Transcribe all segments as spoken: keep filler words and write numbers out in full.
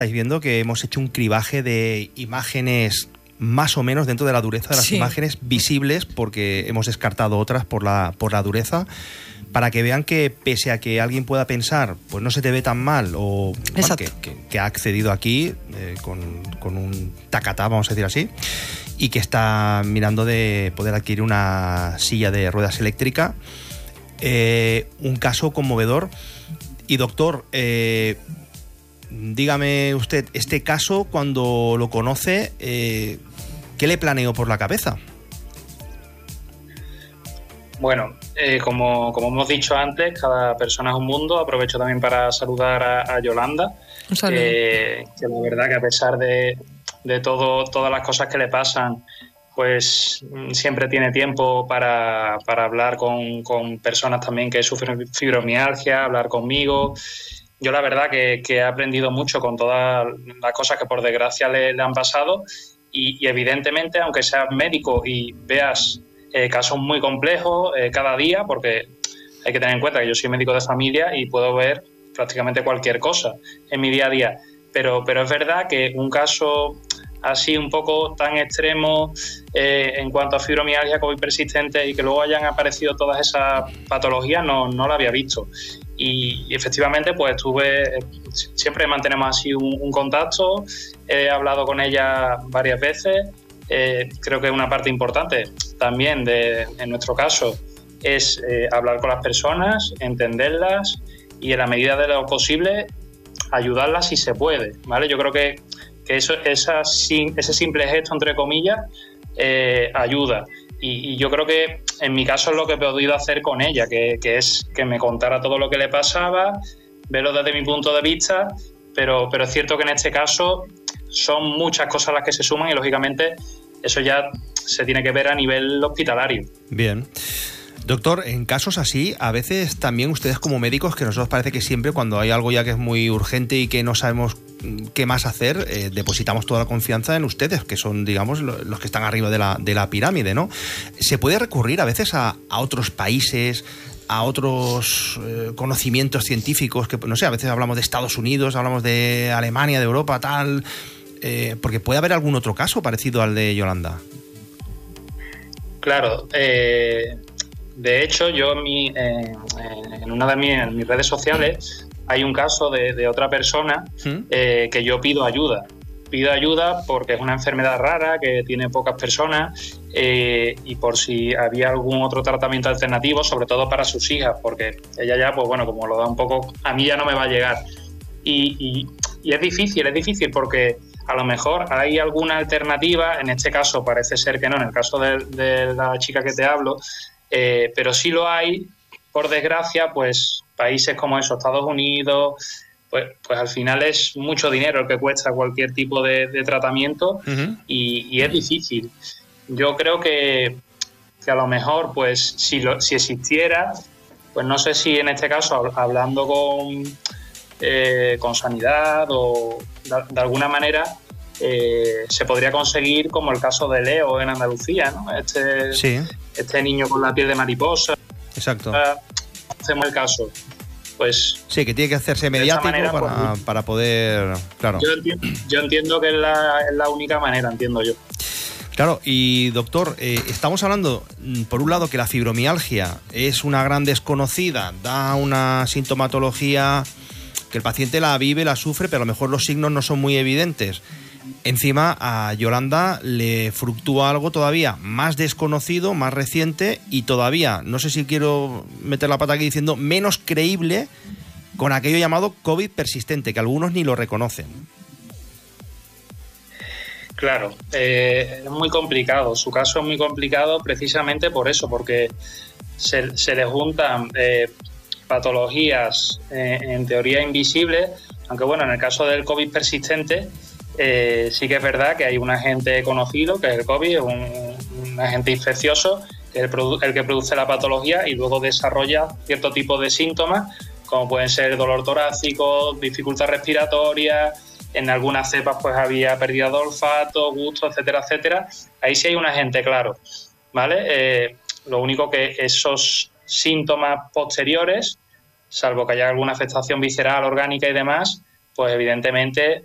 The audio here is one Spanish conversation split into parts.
Estáis viendo que hemos hecho un cribaje de imágenes más o menos dentro de la dureza de las sí. imágenes visibles, porque hemos descartado otras por la, por la dureza, para que vean que pese a que alguien pueda pensar, pues no se te ve tan mal, o bueno, que, que, que ha accedido aquí eh, con, con un tacatá, vamos a decir así, y que está mirando de poder adquirir una silla de ruedas eléctrica. Eh, un caso conmovedor. Y doctor, eh, dígame usted, este caso, cuando lo conoce, eh, ¿qué le planeó por la cabeza? Bueno, eh, como, como hemos dicho antes, cada persona es un mundo. Aprovecho también para saludar a, a Yolanda, eh, que la verdad que a pesar de, de todo, todas las cosas que le pasan, pues siempre tiene tiempo para, para hablar con, con personas también que sufren fibromialgia, hablar conmigo. Yo la verdad que, que he aprendido mucho con todas las cosas que por desgracia le, le han pasado y, y evidentemente, aunque seas médico y veas eh, casos muy complejos eh, cada día, porque hay que tener en cuenta que yo soy médico de familia y puedo ver prácticamente cualquier cosa en mi día a día, pero, pero es verdad que un caso así un poco tan extremo eh, en cuanto a fibromialgia, COVID persistente y que luego hayan aparecido todas esas patologías, no, no lo había visto. Y, y efectivamente, pues estuve, siempre mantenemos así un, un contacto, he hablado con ella varias veces, eh, creo que una parte importante también de, en nuestro caso es eh, hablar con las personas, entenderlas y en la medida de lo posible ayudarlas si se puede, ¿vale? Yo creo que que eso, esa, ese simple gesto, entre comillas, eh, ayuda. Y, y yo creo que en mi caso es lo que he podido hacer con ella, que, que es que me contara todo lo que le pasaba, verlo desde mi punto de vista, pero, pero es cierto que en este caso son muchas cosas las que se suman y, lógicamente, eso ya se tiene que ver a nivel hospitalario. Bien. Doctor, en casos así, a veces también ustedes como médicos, que nosotros parece que siempre cuando hay algo ya que es muy urgente y que no sabemos qué más hacer, eh, depositamos toda la confianza en ustedes, que son, digamos, los que están arriba de la, de la pirámide, ¿no? ¿Se puede recurrir a veces a, a otros países, a otros eh, conocimientos científicos? Que no sé, a veces hablamos de Estados Unidos, hablamos de Alemania, de Europa, tal, eh, porque puede haber algún otro caso parecido al de Yolanda. Claro, eh... De hecho, yo en, mi, eh, en una de mis, en mis redes sociales hay un caso de, de otra persona eh, que yo pido ayuda. Pido ayuda porque es una enfermedad rara que tiene pocas personas eh, y por si había algún otro tratamiento alternativo, sobre todo para sus hijas, porque ella ya, pues bueno, como lo da un poco, a mí ya no me va a llegar. Y, y, y es difícil, es difícil porque a lo mejor hay alguna alternativa, en este caso parece ser que no, en el caso de, de la chica que te hablo, Eh, pero sí lo hay, por desgracia, pues países como eso, Estados Unidos, pues, pues al final es mucho dinero el que cuesta cualquier tipo de, de tratamiento uh-huh. y, y es difícil. Yo creo que, que a lo mejor, pues si, lo, si existiera, pues no sé si en este caso hablando con, eh, con Sanidad o de, de alguna manera eh, se podría conseguir, como el caso de Leo en Andalucía, ¿no? Este, sí. Este niño con la piel de mariposa. Exacto. Hacemos el caso. Pues sí, que tiene que hacerse mediático manera, para, pues, para poder... Claro. Yo entiendo, yo entiendo que es la, es la única manera, entiendo yo. Claro, y doctor, eh, estamos hablando, por un lado, que la fibromialgia es una gran desconocida, da una sintomatología que el paciente la vive, la sufre, pero a lo mejor los signos no son muy evidentes. Encima a Yolanda le fluctúa algo todavía más desconocido, más reciente y todavía, no sé si quiero meter la pata aquí diciendo, menos creíble con aquello llamado COVID persistente, que algunos ni lo reconocen. Claro, eh, es muy complicado, su caso es muy complicado precisamente por eso, porque se, se le juntan eh, patologías eh, en teoría invisibles, aunque bueno, en el caso del COVID persistente, Eh, sí que es verdad que hay un agente conocido, que es el COVID, un, un agente infeccioso, que es el, produ- el que produce la patología y luego desarrolla cierto tipo de síntomas, como pueden ser dolor torácico, dificultad respiratoria, en algunas cepas pues había pérdida de olfato, gusto, etcétera, etcétera. Ahí sí hay un agente claro, ¿vale? Eh, lo único que esos síntomas posteriores, salvo que haya alguna afectación visceral, orgánica y demás, pues evidentemente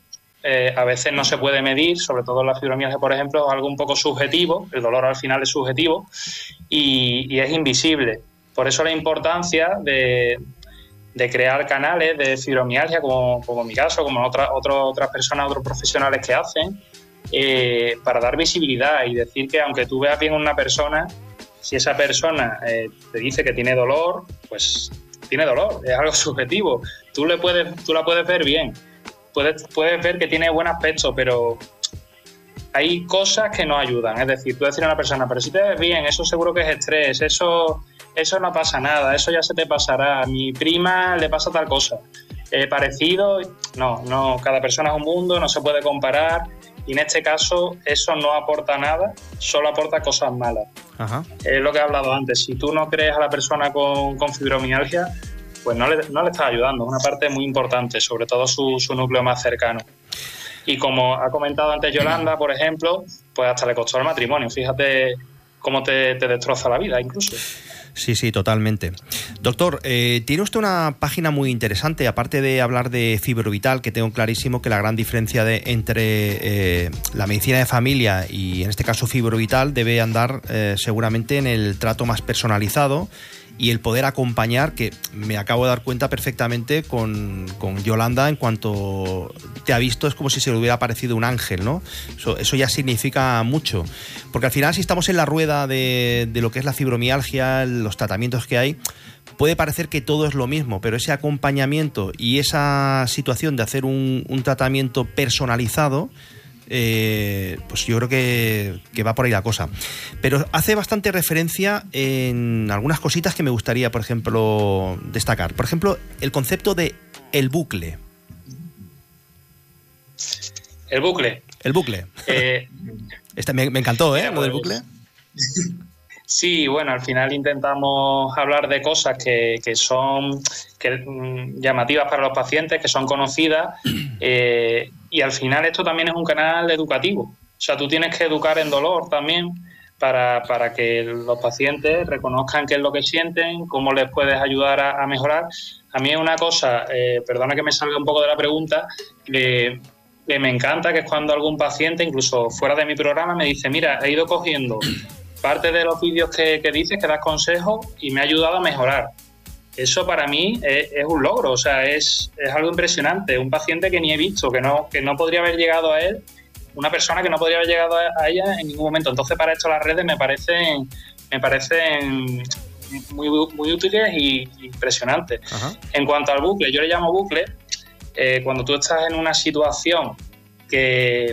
eh, a veces no se puede medir, sobre todo la fibromialgia, por ejemplo, es algo un poco subjetivo, el dolor al final es subjetivo y, y es invisible. Por eso la importancia de, de crear canales de fibromialgia, como, como en mi caso, como otra, otra, otras personas, otros profesionales que hacen, eh, para dar visibilidad y decir que aunque tú veas bien a una persona, si esa persona eh, te dice que tiene dolor, pues tiene dolor, es algo subjetivo. Tú, le puedes, tú la puedes ver bien. Puedes, puedes ver que tiene buen aspecto, pero hay cosas que no ayudan. Es decir, tú decirle a una persona, pero si te ves bien, eso seguro que es estrés, eso, eso no pasa nada, eso ya se te pasará. A mi prima le pasa tal cosa. Eh, parecido, no, no, cada persona es un mundo, no se puede comparar. Y en este caso eso no aporta nada, solo aporta cosas malas. Ajá. Es lo que he hablado antes. Si tú no crees a la persona con, con fibromialgia, pues no le, no le estás ayudando. Es una parte muy importante, sobre todo su, su núcleo más cercano. Y como ha comentado antes Yolanda, por ejemplo, pues hasta le costó el matrimonio. Fíjate cómo te, te destroza la vida incluso. Sí, sí, totalmente. Doctor, eh, tiene usted una página muy interesante, aparte de hablar de Fibrovital, que tengo clarísimo que la gran diferencia de, entre eh, la medicina de familia y en este caso Fibrovital debe andar eh, seguramente en el trato más personalizado y el poder acompañar, que me acabo de dar cuenta perfectamente con, con Yolanda, en cuanto te ha visto es como si se le hubiera parecido un ángel, ¿no? Eso, eso ya significa mucho, porque al final si estamos en la rueda de, de lo que es la fibromialgia, los tratamientos que hay, puede parecer que todo es lo mismo, pero ese acompañamiento y esa situación de hacer un, un tratamiento personalizado, Eh, pues yo creo que, que va por ahí la cosa. Pero hace bastante referencia en algunas cositas que me gustaría, por ejemplo, destacar. Por ejemplo, el concepto de el bucle. El bucle. El bucle. Eh, este me, me encantó, ¿eh? Lo del bucle. Sí, bueno, al final intentamos hablar de cosas que, que son que, mm, llamativas para los pacientes, que son conocidas, eh, y al final esto también es un canal educativo. O sea, tú tienes que educar en dolor también para, para que los pacientes reconozcan qué es lo que sienten, cómo les puedes ayudar a, a mejorar. A mí es una cosa, eh, perdona que me salga un poco de la pregunta, que, que me encanta, que es cuando algún paciente, incluso fuera de mi programa, me dice, mira, he ido cogiendo parte de los vídeos que, que dices, que das consejos y me ha ayudado a mejorar. Eso para mí es, es un logro, o sea, es, es algo impresionante. Un paciente que ni he visto, que no, que no podría haber llegado a él, una persona que no podría haber llegado a, a ella en ningún momento. Entonces, para esto las redes me parecen, me parecen muy, muy útiles y impresionantes. Ajá. En cuanto al bucle, yo le llamo bucle, eh, cuando tú estás en una situación que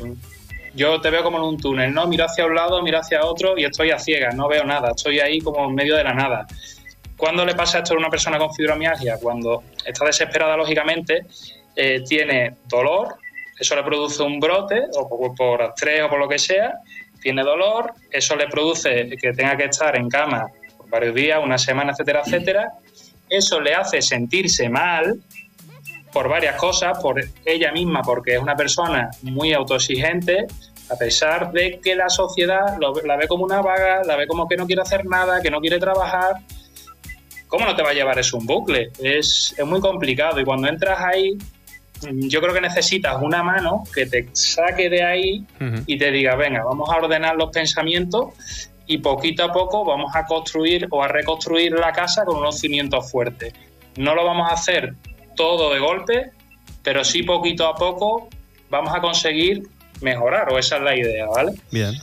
yo te veo como en un túnel, ¿no? Miro hacia un lado, miro hacia otro y estoy a ciegas, no veo nada, estoy ahí como en medio de la nada. ¿Cuándo le pasa esto a una persona con fibromialgia? Cuando está desesperada, lógicamente, eh, tiene dolor, eso le produce un brote, o por, por estrés o por lo que sea, tiene dolor, eso le produce que tenga que estar en cama por varios días, una semana, etcétera, etcétera. Eso le hace sentirse mal por varias cosas, por ella misma, porque es una persona muy autoexigente, a pesar de que la sociedad lo, la ve como una vaga, la ve como que no quiere hacer nada, que no quiere trabajar. ¿Cómo no te va a llevar eso un bucle? Es, es muy complicado, y cuando entras ahí, yo creo que necesitas una mano que te saque de ahí uh-huh. y te diga, venga, vamos a ordenar los pensamientos y poquito a poco vamos a construir o a reconstruir la casa con unos cimientos fuertes. No lo vamos a hacer todo de golpe, pero sí poquito a poco vamos a conseguir mejorar, o esa es la idea, ¿vale? Bien.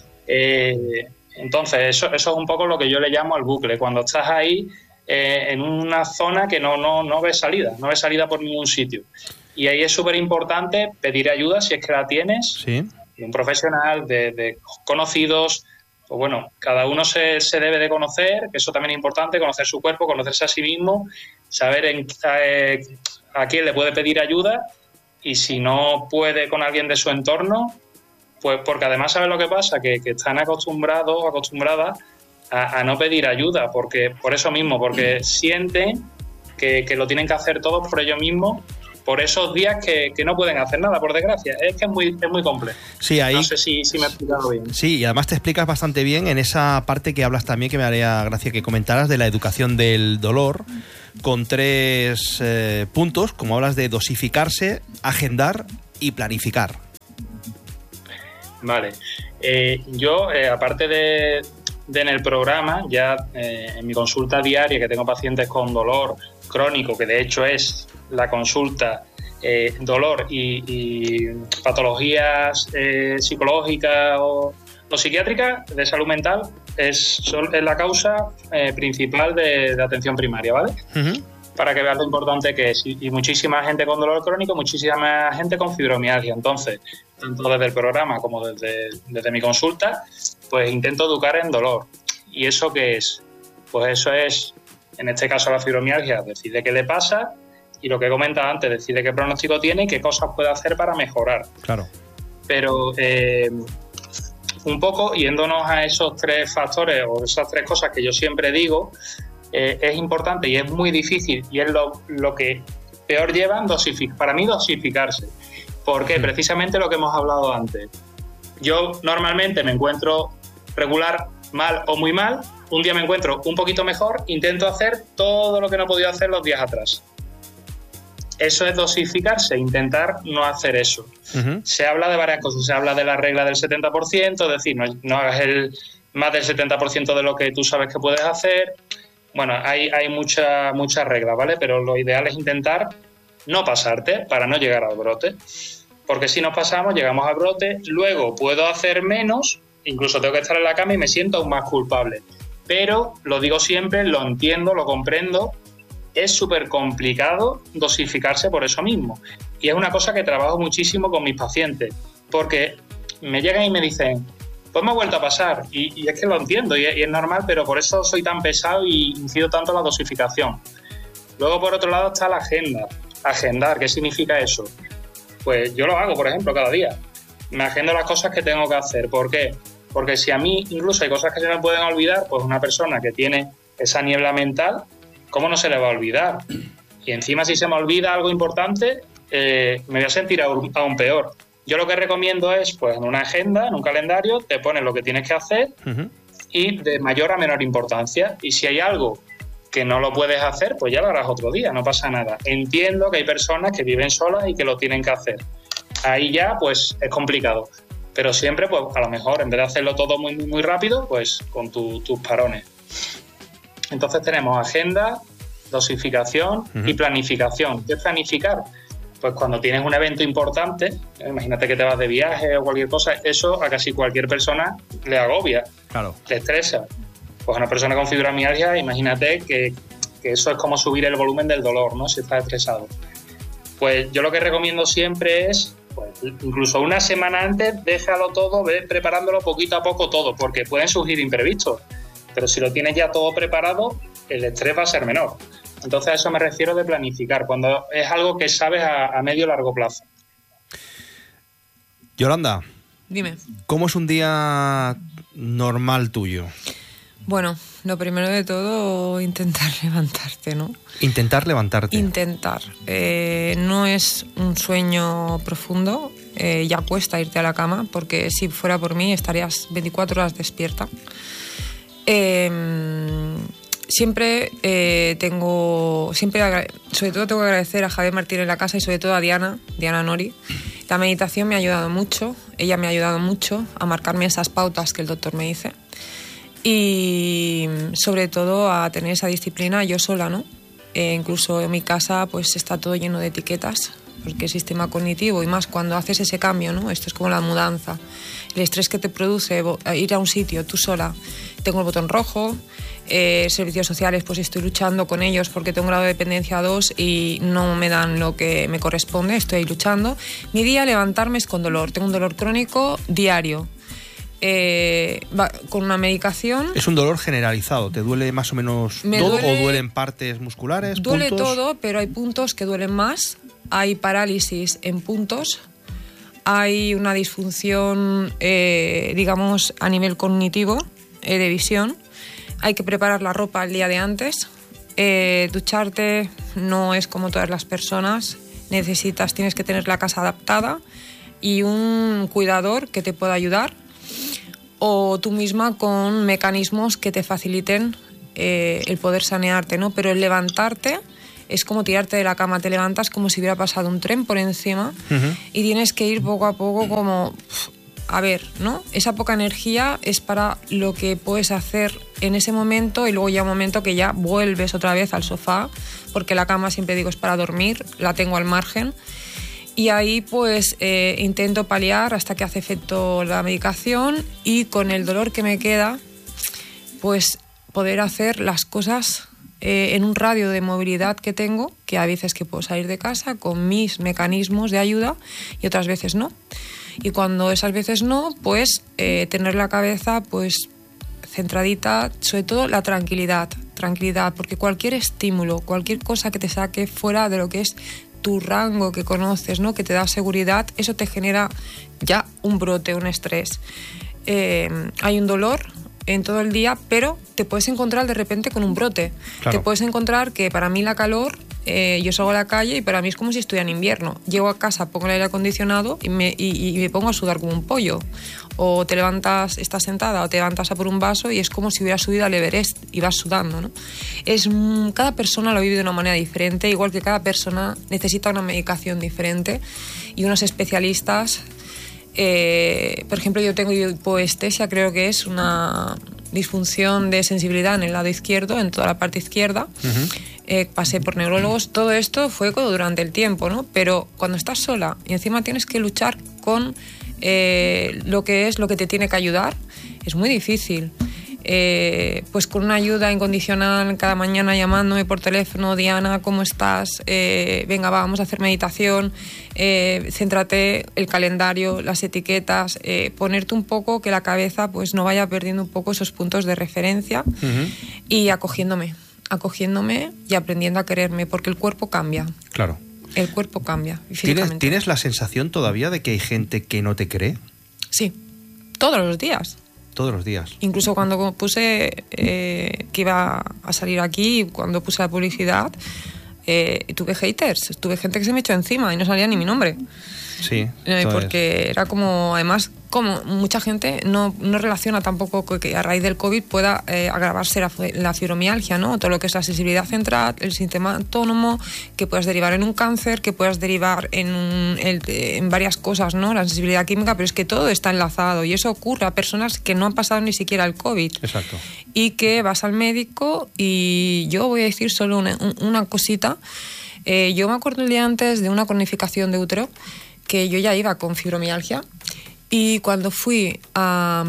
Eh, entonces, eso, eso es un poco lo que yo le llamo al bucle. Cuando estás ahí eh, en una zona que no, no, no ves salida, no ves salida por ningún sitio. Y ahí es súper importante pedir ayuda si es que la tienes, sí, de un profesional, de, de conocidos. Pues bueno, cada uno se, se debe de conocer, que eso también es importante, conocer su cuerpo, conocerse a sí mismo, saber en, eh, a quién le puede pedir ayuda, y si no puede con alguien de su entorno, pues porque además ¿sabes lo que pasa? Que, que están acostumbrados o acostumbradas a, a no pedir ayuda, porque por eso mismo, porque sienten que, que lo tienen que hacer todos por ellos mismos, por esos días que, que no pueden hacer nada, por desgracia. Es que es muy, es muy complejo. Sí, ahí, no sé si, si me he explicado bien. Sí, y además te explicas bastante bien en esa parte que hablas también, que me haría gracia que comentaras, de la educación del dolor, con tres eh, puntos, como hablas de dosificarse, agendar y planificar. Vale. Eh, yo, eh, aparte de, de en el programa, ya eh, en mi consulta diaria, que tengo pacientes con dolor crónico, que de hecho es la consulta eh, dolor y, y patologías eh, psicológicas o, o psiquiátricas de salud mental, es, es la causa eh, principal de, de atención primaria, ¿vale? Uh-huh. Para que veas lo importante que es. Y, y muchísima gente con dolor crónico, muchísima gente con fibromialgia. Entonces, tanto desde el programa como desde, desde mi consulta, pues intento educar en dolor. ¿Y eso qué es? Pues eso es, en este caso la fibromialgia, decide qué le pasa y lo que he comentado antes, decide qué pronóstico tiene y qué cosas puede hacer para mejorar. Claro. Pero eh, un poco yéndonos a esos tres factores o esas tres cosas que yo siempre digo, eh, es importante y es muy difícil y es lo, lo que peor llevan dosific- para mí dosificarse. Porque mm. precisamente lo que hemos hablado antes. Yo normalmente me encuentro regular, mal o muy mal. Un día me encuentro un poquito mejor, intento hacer todo lo que no he podido hacer los días atrás. Eso es dosificarse, intentar no hacer eso. Uh-huh. Se habla de varias cosas, se habla de la regla del setenta por ciento, es decir, no, no hagas el, más del setenta por ciento de lo que tú sabes que puedes hacer. Bueno, hay, hay muchas mucha reglas, ¿vale? Pero lo ideal es intentar no pasarte para no llegar al brote. Porque si nos pasamos, llegamos al brote, luego puedo hacer menos, incluso tengo que estar en la cama y me siento aún más culpable. Pero, lo digo siempre, lo entiendo, lo comprendo, es súper complicado dosificarse por eso mismo. Y es una cosa que trabajo muchísimo con mis pacientes, porque me llegan y me dicen, pues me ha vuelto a pasar, y, y es que lo entiendo, y es, y es normal, pero por eso soy tan pesado y incido tanto en la dosificación. Luego, por otro lado, está la agenda. Agendar, ¿qué significa eso? Pues yo lo hago, por ejemplo, cada día. Me agendo las cosas que tengo que hacer. ¿Por qué? Porque si a mí incluso hay cosas que se me pueden olvidar, pues una persona que tiene esa niebla mental, ¿cómo no se le va a olvidar? Y encima si se me olvida algo importante, eh, me voy a sentir aún, aún peor. Yo lo que recomiendo es, pues en una agenda, en un calendario, te pones lo que tienes que hacer uh-huh. y de mayor a menor importancia. Y si hay algo que no lo puedes hacer, pues ya lo harás otro día, no pasa nada. Entiendo que hay personas que viven solas y que lo tienen que hacer. Ahí ya, pues, es complicado. Pero siempre, pues, a lo mejor, en vez de hacerlo todo muy, muy, muy rápido, pues, con tu, tus parones. Entonces tenemos agenda, dosificación uh-huh. y planificación. ¿Qué es planificar? Pues cuando tienes un evento importante, eh, imagínate que te vas de viaje o cualquier cosa, eso a casi cualquier persona le agobia, claro. le estresa. Pues a una persona con fibromialgia, imagínate que, que eso es como subir el volumen del dolor, ¿no? Si estás estresado. Pues yo lo que recomiendo siempre es, pues incluso una semana antes, déjalo todo, ve preparándolo poquito a poco todo, porque pueden surgir imprevistos. Pero si lo tienes ya todo preparado, el estrés va a ser menor. Entonces a eso me refiero de planificar, cuando es algo que sabes a, a medio o largo plazo. Yolanda, dime. ¿Cómo es un día normal tuyo? Bueno, lo primero de todo, intentar levantarte, ¿no? Intentar levantarte. Intentar. Eh, no es un sueño profundo, eh, ya cuesta irte a la cama, porque si fuera por mí estarías veinticuatro horas despierta. Eh, siempre eh, tengo, siempre agra- sobre todo tengo que agradecer a Javier Martín en la casa y sobre todo a Diana, Diana Nori. La meditación me ha ayudado mucho, ella me ha ayudado mucho a marcarme esas pautas que el doctor me dice. Y sobre todo a tener esa disciplina yo sola, ¿no? Eh, incluso en mi casa pues está todo lleno de etiquetas, porque el sistema cognitivo, y más cuando haces ese cambio, ¿no? Esto es como la mudanza, el estrés que te produce ir a un sitio tú sola. Tengo el botón rojo, eh, servicios sociales, pues estoy luchando con ellos porque tengo un grado de dependencia dos y no me dan lo que me corresponde, estoy luchando. Mi día levantarme es con dolor, tengo un dolor crónico diario. Eh, va, con una medicación. ¿Es un dolor generalizado? ¿Te duele más o menos me todo duele, o duelen partes musculares? Duele puntos? todo, pero hay puntos que duelen más. Hay parálisis en puntos. Hay una disfunción, eh, digamos, a nivel cognitivo, eh, de visión. Hay que preparar la ropa el día de antes. Eh, ducharte no es como todas las personas. Necesitas, tienes que tener la casa adaptada y un cuidador que te pueda ayudar, o tú misma con mecanismos que te faciliten eh, el poder sanearte, ¿no? Pero el levantarte es como tirarte de la cama, te levantas como si hubiera pasado un tren por encima uh-huh. y tienes que ir poco a poco como a ver, ¿no? Esa poca energía es para lo que puedes hacer en ese momento y luego ya un momento que ya vuelves otra vez al sofá, porque la cama, siempre digo, es para dormir, la tengo al margen. Y ahí pues eh, intento paliar hasta que hace efecto la medicación y con el dolor que me queda, pues poder hacer las cosas eh, en un radio de movilidad que tengo, que a veces que puedo salir de casa con mis mecanismos de ayuda y otras veces no. Y cuando esas veces no, pues eh, tener la cabeza pues centradita, sobre todo la tranquilidad, tranquilidad, porque cualquier estímulo, cualquier cosa que te saque fuera de lo que es tu rango que conoces, ¿no? Que te da seguridad, eso te genera ya un brote, un estrés. Eh, hay un dolor en todo el día, pero te puedes encontrar de repente con un brote. Claro. Te puedes encontrar que para mí la calor, eh, yo salgo a la calle y para mí es como si estuviera en invierno. Llego a casa, pongo el aire acondicionado y me, y, y me pongo a sudar como un pollo. O te levantas, estás sentada o te levantas a por un vaso y es como si hubieras subido al Everest y vas sudando, ¿no? Es, cada persona lo vive de una manera diferente, igual que cada persona necesita una medicación diferente y unos especialistas. Eh, por ejemplo, yo tengo hipoestesia, creo que es una disfunción de sensibilidad en el lado izquierdo, en toda la parte izquierda. Uh-huh. Eh, pasé por neurólogos, todo esto fue durante el tiempo, ¿no? Pero cuando estás sola y encima tienes que luchar con eh, lo que es lo que te tiene que ayudar, es muy difícil. Eh, pues con una ayuda incondicional cada mañana llamándome por teléfono, Diana, ¿cómo estás? Eh, venga, va, vamos a hacer meditación, eh, céntrate, el calendario, las etiquetas, eh, ponerte un poco que la cabeza pues no vaya perdiendo un poco esos puntos de referencia. Uh-huh. Y acogiéndome, acogiéndome y aprendiendo a quererme, porque el cuerpo cambia. Claro. El cuerpo cambia. ¿Tienes, ¿Tienes la sensación todavía de que hay gente que no te cree? Sí, todos los días. Todos los días. Incluso cuando puse eh, que iba a salir aquí, cuando puse la publicidad, eh, tuve haters, tuve gente que se me echó encima y no salía ni mi nombre. Sí. Eh, porque es. Era como, además, como mucha gente no, no relaciona tampoco que a raíz del COVID pueda eh, agravarse la, la fibromialgia, ¿no? Todo lo que es la sensibilidad central, el sistema autónomo, que puedas derivar en un cáncer, que puedas derivar en, un, el, en varias cosas, ¿no? La sensibilidad química, pero es que todo está enlazado y eso ocurre a personas que no han pasado ni siquiera el COVID. Exacto. Y que vas al médico y yo voy a decir solo una, una cosita. Eh, yo me acuerdo el día antes de una cronificación de útero que yo ya iba con fibromialgia y cuando fui a,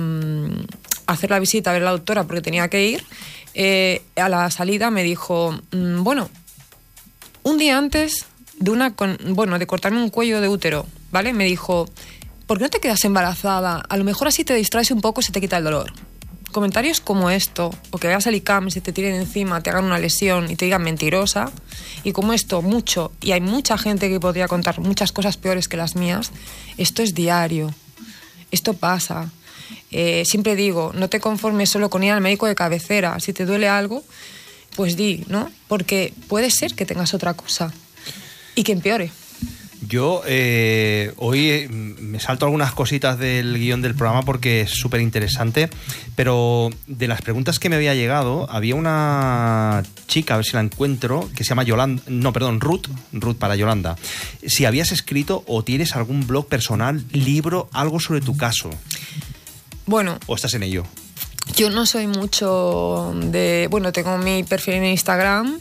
a hacer la visita a ver a la doctora porque tenía que ir, eh, a la salida me dijo, mmm, bueno, un día antes de una con, bueno de cortarme un cuello de útero, ¿vale? Me dijo, ¿por qué no te quedas embarazada? A lo mejor así te distraes un poco y se te quita el dolor. Comentarios como esto, o que veas el I C A M y se te tiren encima, te hagan una lesión y te digan mentirosa, y como esto, mucho, y hay mucha gente que podría contar muchas cosas peores que las mías, esto es diario, esto pasa. Eh, siempre digo, no te conformes solo con ir al médico de cabecera, si te duele algo, pues di, ¿no? Porque puede ser que tengas otra cosa y que empeore. Yo eh, hoy me salto algunas cositas del guión del programa porque es súper interesante, pero de las preguntas que me había llegado, había una chica, a ver si la encuentro, que se llama Yolanda, no, perdón, Ruth, Ruth para Yolanda. Si habías escrito o tienes algún blog personal, libro, algo sobre tu caso. Bueno. ¿O estás en ello? Yo no soy mucho de... Bueno, tengo mi perfil en Instagram...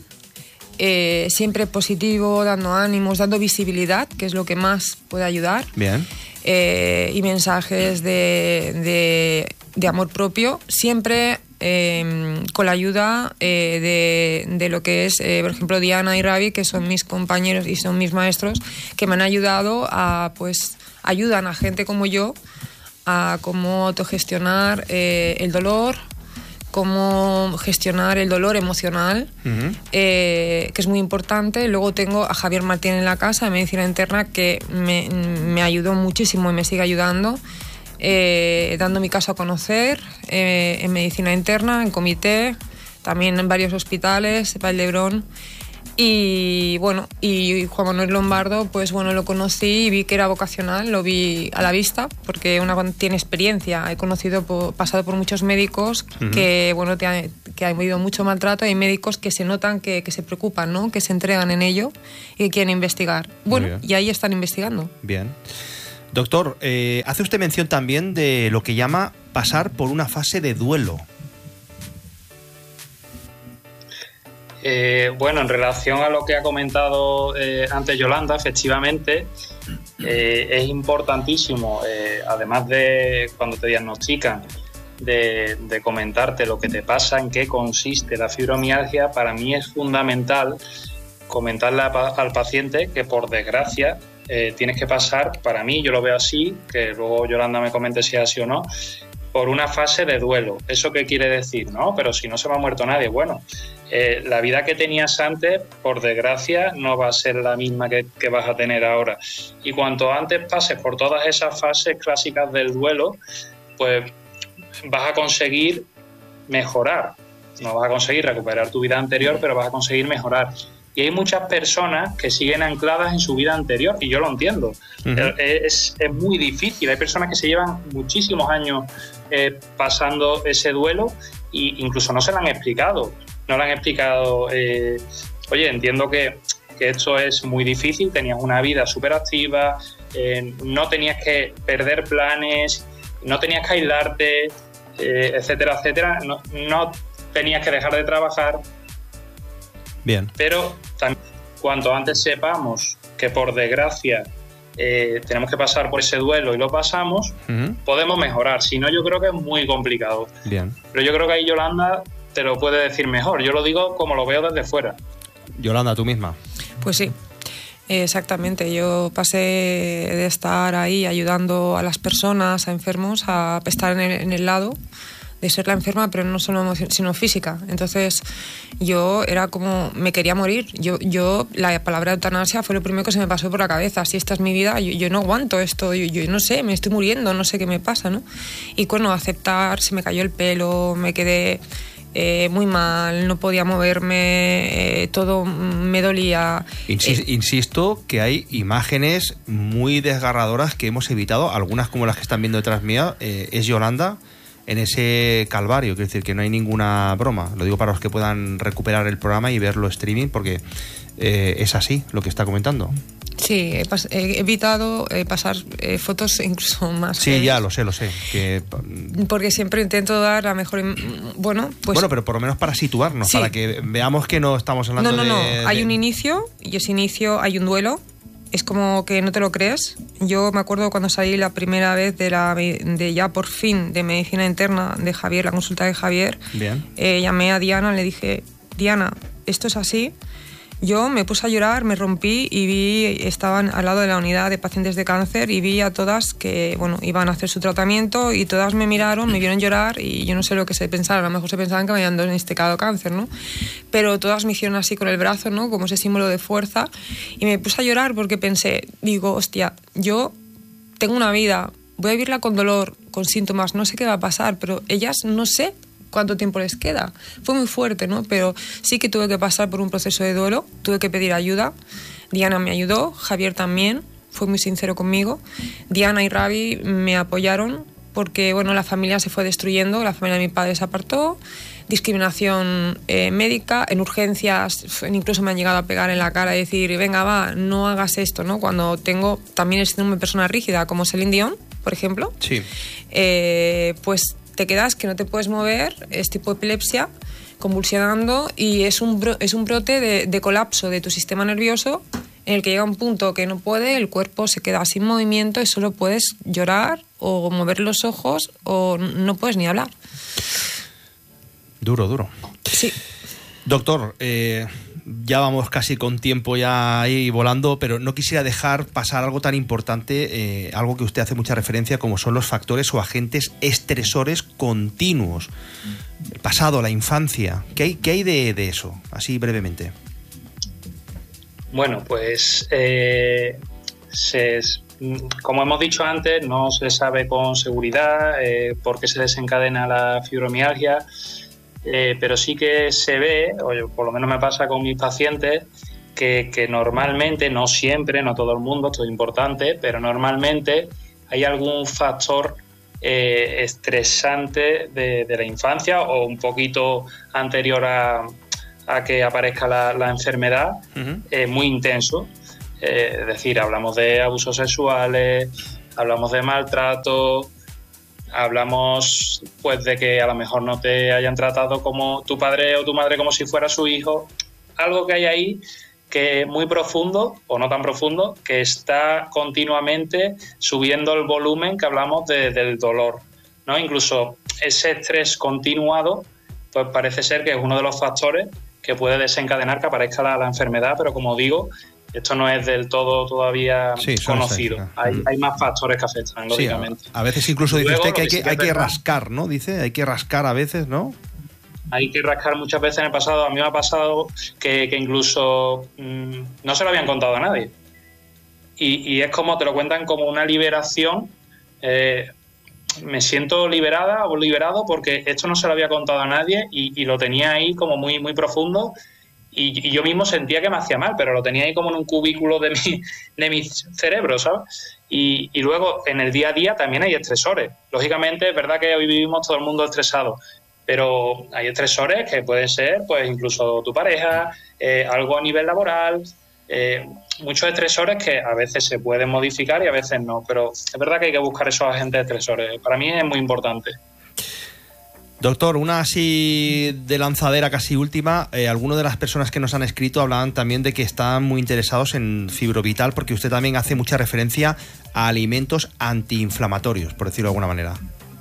Eh, siempre positivo, dando ánimos, dando visibilidad, que es lo que más puede ayudar. Bien. Eh, y mensajes de, de, de amor propio, siempre eh, con la ayuda eh, de, de lo que es, eh, por ejemplo, Diana y Ravi, que son mis compañeros y son mis maestros, que me han ayudado a, pues, ayudan a gente como yo a cómo autogestionar eh, el dolor, cómo gestionar el dolor emocional, uh-huh. eh, que es muy importante. Luego tengo a Javier Martín en la casa de medicina interna, que me, me ayudó muchísimo y me sigue ayudando, eh, dando mi caso a conocer eh, en medicina interna, en comité, también en varios hospitales, Valdebrón. Y bueno, y Juan Manuel Lombardo, pues bueno, lo conocí y vi que era vocacional, lo vi a la vista, porque una tiene experiencia. He conocido, por, pasado por muchos médicos uh-huh. que bueno, te ha, que han vivido mucho maltrato. Hay médicos que se notan que, que se preocupan, ¿no? Que se entregan en ello y que quieren investigar. Bueno, y ahí están investigando. Bien. Doctor, eh, hace usted mención también de lo que llama pasar por una fase de duelo. Eh, bueno, en relación a lo que ha comentado eh, antes Yolanda, efectivamente eh, es importantísimo, eh, además de cuando te diagnostican, de, de comentarte lo que te pasa, en qué consiste la fibromialgia. Para mí es fundamental comentarle a, al paciente que, por desgracia, eh, tienes que pasar, para mí, yo lo veo así, que luego Yolanda me comente si es así o no, por una fase de duelo. ¿Eso qué quiere decir? No, pero si no se me ha muerto nadie. Bueno, eh, la vida que tenías antes, por desgracia, no va a ser la misma que, que vas a tener ahora. Y cuanto antes pases por todas esas fases clásicas del duelo, pues vas a conseguir mejorar. No vas a conseguir recuperar tu vida anterior, pero vas a conseguir mejorar. Y hay muchas personas que siguen ancladas en su vida anterior, y yo lo entiendo. Uh-huh. Es, es muy difícil. Hay personas que se llevan muchísimos años eh, pasando ese duelo e incluso no se lo han explicado. No le han explicado, eh, oye, entiendo que, que esto es muy difícil, tenías una vida súper activa, eh, no tenías que perder planes, no tenías que aislarte, eh, etcétera, etcétera, no, no tenías que dejar de trabajar. Bien. Pero también, cuanto antes sepamos que, por desgracia, eh, tenemos que pasar por ese duelo y lo pasamos, uh-huh, podemos mejorar. Si no, yo creo que es muy complicado. Bien. Pero yo creo que ahí Yolanda te lo puede decir mejor. Yo lo digo como lo veo desde fuera. Yolanda, tú misma. Pues sí, exactamente. Yo pasé de estar ahí ayudando a las personas, a enfermos, a estar en el, en el lado de ser la enferma, pero no solo emocional, sino física. Entonces yo era como, me quería morir. Yo, yo la palabra eutanasia fue lo primero que se me pasó por la cabeza. Si esta es mi vida, yo, yo no aguanto esto, yo, yo no sé, me estoy muriendo, no sé qué me pasa, ¿no? Y bueno, aceptar, se me cayó el pelo, me quedé eh, muy mal, no podía moverme, eh, todo me dolía. Insis- eh, insisto que hay imágenes muy desgarradoras que hemos evitado, algunas como las que están viendo detrás mía, eh, es Yolanda en ese calvario, quiero decir que no hay ninguna broma. Lo digo para los que puedan recuperar el programa y verlo streaming, porque eh, es así lo que está comentando. Sí, he, pas- he evitado eh, pasar eh, fotos incluso más. Sí, que... ya lo sé, lo sé. Que... Porque siempre intento dar la mejor... Bueno, pues... Bueno, pero por lo menos para situarnos, sí, para que veamos que no estamos hablando de... No, no, no. De... Hay un inicio, y ese inicio hay un duelo. Es como que no te lo crees. Yo me acuerdo cuando salí la primera vez de la de ya por fin de medicina interna de Javier, la consulta de Javier. Bien. Eh, llamé a Diana, le dije, Diana, esto es así. Yo me puse a llorar, me rompí y vi, estaban al lado de la unidad de pacientes de cáncer y vi a todas que, bueno, iban a hacer su tratamiento y todas me miraron, me vieron llorar y yo no sé lo que se pensaron, a lo mejor se pensaban que me habían diagnosticado cáncer, ¿no? Pero todas me hicieron así con el brazo, ¿no? Como ese símbolo de fuerza y me puse a llorar porque pensé, digo, hostia, yo tengo una vida, voy a vivirla con dolor, con síntomas, no sé qué va a pasar, pero ellas no sé cuánto tiempo les queda. Fue muy fuerte, ¿no? Pero sí que tuve que pasar por un proceso de duelo, tuve que pedir ayuda. Diana me ayudó, Javier también, fue muy sincero conmigo. Diana y Ravi me apoyaron porque, bueno, la familia se fue destruyendo, la familia de mi padre se apartó, discriminación eh, médica, en urgencias incluso me han llegado a pegar en la cara y decir, venga, va, no hagas esto, ¿no? Cuando tengo también el síndrome de persona rígida, como Celine Dion, por ejemplo, sí. eh, pues te quedas que no te puedes mover, es tipo epilepsia, convulsionando y es un, bro, es un brote de, de colapso de tu sistema nervioso en el que llega un punto que no puede, el cuerpo se queda sin movimiento y solo puedes llorar o mover los ojos o no puedes ni hablar. Duro, duro. Sí. Doctor, eh, ya vamos casi con tiempo ya ahí volando, pero no quisiera dejar pasar algo tan importante, eh, algo que usted hace mucha referencia, como son los factores o agentes estresores continuos. El pasado, la infancia. ¿Qué hay, qué hay de, de eso? Así brevemente. Bueno, pues eh, se, como hemos dicho antes, no se sabe con seguridad eh, por qué se desencadena la fibromialgia. Eh, pero sí que se ve, o por lo menos me pasa con mis pacientes, que, que normalmente, no siempre, no todo el mundo, esto es importante, pero normalmente hay algún factor eh, estresante de, de la infancia o un poquito anterior a, a que aparezca la, la enfermedad, uh-huh. eh, muy intenso. Eh, es decir, hablamos de abusos sexuales, hablamos de maltrato, hablamos pues de que a lo mejor no te hayan tratado como tu padre o tu madre como si fuera su hijo, algo que hay ahí que es muy profundo o no tan profundo, que está continuamente subiendo el volumen que hablamos de, del dolor, ¿no? Incluso ese estrés continuado pues parece ser que es uno de los factores que puede desencadenar que aparezca la, la enfermedad, pero como digo, esto no es del todo todavía sí, conocido. Hay, hay más factores que afectan, lógicamente. Sí, a, a veces incluso dice usted que hay que, que, hay que rascar, ¿no? Dice, hay que rascar a veces, ¿no? Hay que rascar muchas veces en el pasado. A mí me ha pasado que, que incluso mmm, no se lo habían contado a nadie. Y, y es como, te lo cuentan como una liberación. Eh, me siento liberada o liberado porque esto no se lo había contado a nadie y, y lo tenía ahí como muy, muy profundo. Y, y yo mismo sentía que me hacía mal, pero lo tenía ahí como en un cubículo de mi, de mi cerebro, ¿sabes? Y, y luego en el día a día también hay estresores. Lógicamente es verdad que hoy vivimos todo el mundo estresado, pero hay estresores que pueden ser pues incluso tu pareja, eh, algo a nivel laboral, eh, muchos estresores que a veces se pueden modificar y a veces no, pero es verdad que hay que buscar esos agentes estresores. Para mí es muy importante. Doctor, una así de lanzadera casi última, eh, algunas de las personas que nos han escrito hablaban también de que están muy interesados en Fibrovital porque usted también hace mucha referencia a alimentos antiinflamatorios, por decirlo de alguna manera.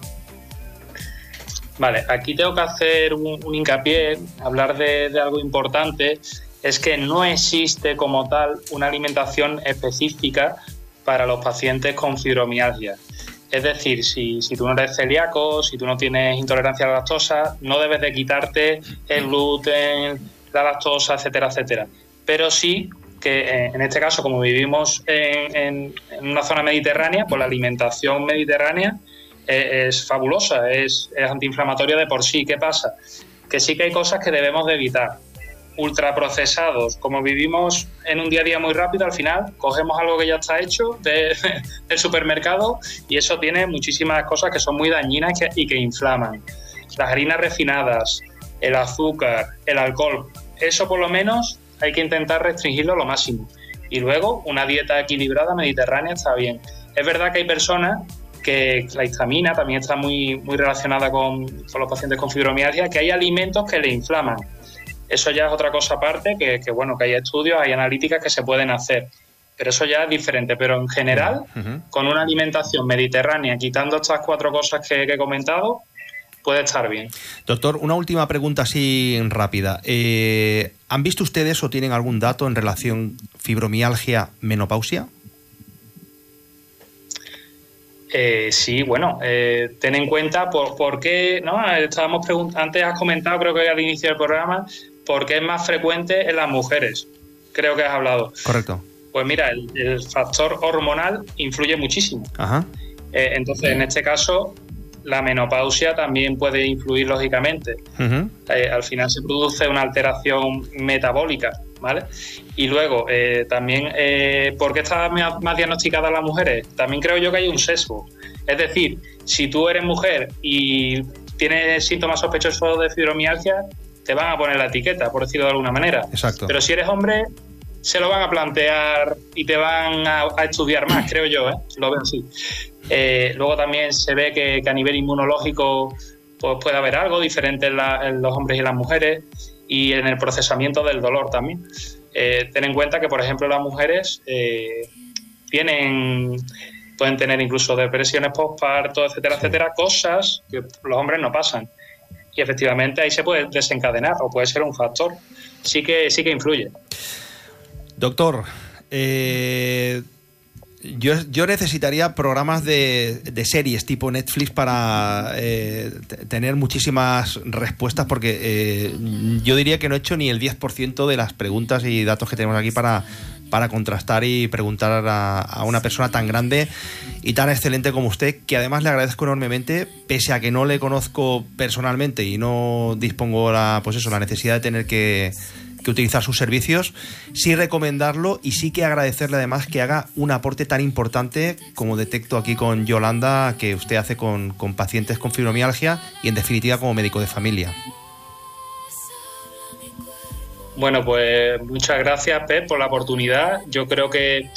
Vale, aquí tengo que hacer un, un hincapié, hablar de, de algo importante, es que no existe como tal una alimentación específica para los pacientes con fibromialgia. Es decir, si, si tú no eres celíaco, si tú no tienes intolerancia a la lactosa, no debes de quitarte el gluten, la lactosa, etcétera, etcétera. Pero sí que en este caso, como vivimos en, en, en una zona mediterránea, pues la alimentación mediterránea es, es fabulosa, es, es antiinflamatoria de por sí. ¿Qué pasa? Que sí que hay cosas que debemos de evitar. Ultraprocesados, como vivimos en un día a día muy rápido, al final cogemos algo que ya está hecho de, del supermercado y eso tiene muchísimas cosas que son muy dañinas que, y que inflaman. Las harinas refinadas, el azúcar, el alcohol, eso por lo menos hay que intentar restringirlo lo máximo. Y luego una dieta equilibrada mediterránea está bien. Es verdad que hay personas que la histamina también está muy, muy relacionada con, con los pacientes con fibromialgia, que hay alimentos que le inflaman. Eso ya es otra cosa aparte, que, que bueno, que hay estudios, hay analíticas que se pueden hacer. Pero eso ya es diferente. Pero en general, uh-huh. con una alimentación mediterránea, quitando estas cuatro cosas que, que he comentado, puede estar bien. Doctor, una última pregunta así rápida. Eh, ¿Han visto ustedes o tienen algún dato en relación fibromialgia-menopausia? Eh, sí, bueno, eh, ten en cuenta por, por qué, ¿no? Estábamos pregunt- antes has comentado, creo que al inicio del programa, por qué es más frecuente en las mujeres. Creo que has hablado. Correcto. Pues mira, el, el factor hormonal influye muchísimo. Ajá. Eh, entonces, Bien. en este caso, la menopausia también puede influir lógicamente. Uh-huh. Eh, al final se produce una alteración metabólica, ¿vale? Y luego, eh, también, eh, ¿por qué está más diagnosticada las mujeres? También creo yo que hay un sesgo. Es decir, si tú eres mujer y tienes síntomas sospechosos de fibromialgia, te van a poner la etiqueta, por decirlo de alguna manera. Exacto. Pero si eres hombre, se lo van a plantear y te van a, a estudiar más, creo yo, ¿eh? Lo veo así. Eh, luego también se ve que, que a nivel inmunológico pues puede haber algo diferente en, la, en los hombres y las mujeres y en el procesamiento del dolor también. Eh, ten en cuenta que, por ejemplo, las mujeres eh, tienen, pueden tener incluso depresiones postparto, etcétera, sí. etcétera, cosas que los hombres no pasan. Y efectivamente ahí se puede desencadenar o puede ser un factor. Sí que, sí que influye. Doctor, eh, yo, yo necesitaría programas de, de series tipo Netflix para eh, t- tener muchísimas respuestas porque eh, yo diría que no he hecho ni el diez por ciento de las preguntas y datos que tenemos aquí para, para contrastar y preguntar a, a una persona tan grande y tan excelente como usted, que además le agradezco enormemente, pese a que no le conozco personalmente y no dispongo la, pues eso, la necesidad de tener que... que utilizar sus servicios, sí recomendarlo y sí que agradecerle además que haga un aporte tan importante como detecto aquí con Yolanda, que usted hace con, con pacientes con fibromialgia y en definitiva como médico de familia. Bueno, pues muchas gracias, Pep, por la oportunidad. Yo creo que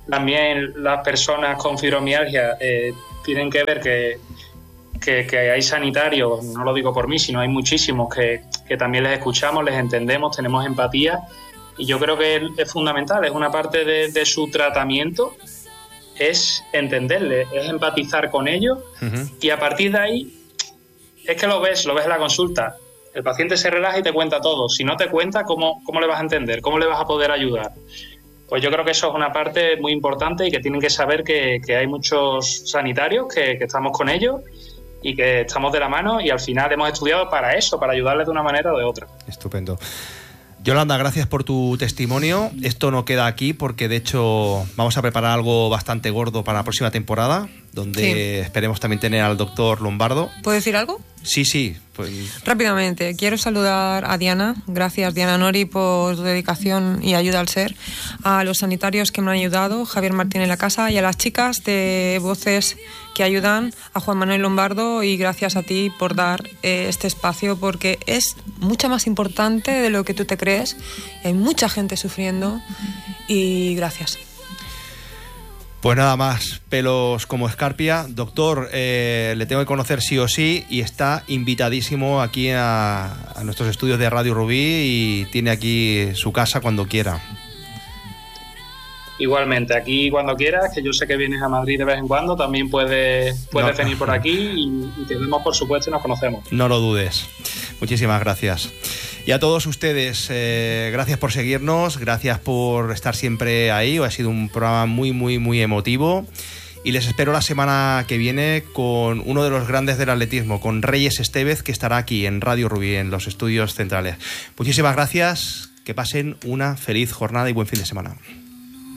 también las personas con fibromialgia eh, tienen que ver que, que, que hay sanitarios, no lo digo por mí, sino hay muchísimos que, que también les escuchamos, les entendemos, tenemos empatía, y yo creo que es fundamental, es una parte de, de su tratamiento, es entenderles, es empatizar con ellos, uh-huh. y a partir de ahí es que lo ves, lo ves en la consulta. El paciente se relaja y te cuenta todo. Si no te cuenta, ¿cómo, cómo le vas a entender? ¿Cómo le vas a poder ayudar? Pues yo creo que eso es una parte muy importante y que tienen que saber que, que hay muchos sanitarios que, que estamos con ellos y que estamos de la mano, y al final hemos estudiado para eso, para ayudarles de una manera o de otra. Estupendo. Yolanda, gracias por tu testimonio. Esto no queda aquí porque, de hecho, vamos a preparar algo bastante gordo para la próxima temporada, donde sí. esperemos también tener al doctor Lombardo. ¿Puedo decir algo? Sí, sí. Pues... Rápidamente, quiero saludar a Diana. Gracias, Diana Nori, por tu dedicación y ayuda al ser. A los sanitarios que me han ayudado, Javier Martín en la casa, y a las chicas de Voces que ayudan, a Juan Manuel Lombardo, y gracias a ti por dar eh, este espacio, porque es mucho más importante de lo que tú te crees. Hay mucha gente sufriendo y gracias. Pues nada más, pelos como escarpia. Doctor, eh, le tengo que conocer sí o sí, y está invitadísimo aquí a, a nuestros estudios de Radio Rubí, y tiene aquí su casa cuando quiera. Igualmente, aquí cuando quieras, que yo sé que vienes a Madrid de vez en cuando, también puedes, puedes no, venir por aquí y, y te vemos, por supuesto, y nos conocemos. No lo dudes. Muchísimas gracias. Y a todos ustedes, eh, gracias por seguirnos, gracias por estar siempre ahí. Ha sido un programa muy, muy, muy emotivo. Y les espero la semana que viene con uno de los grandes del atletismo, con Reyes Estevez, que estará aquí en Radio Rubí, en los estudios centrales. Muchísimas gracias, que pasen una feliz jornada y buen fin de semana.